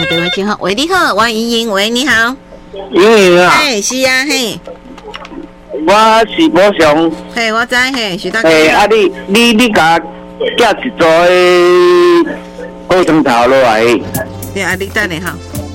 电话请好，喂，你好，我莹莹，喂，你好， 莹莹啊， 嘿，是啊，嘿， 我是宝祥， 嘿，我知，嘿，徐大哥， 你甲寄一组的高汤头落来， 对啊，你等下哈。